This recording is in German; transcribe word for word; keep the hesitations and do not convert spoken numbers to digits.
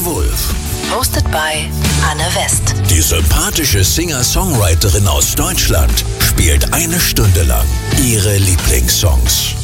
Wolf. Hosted by Anne West. Die sympathische Singer-Songwriterin aus Deutschland spielt eine Stunde lang ihre Lieblingssongs.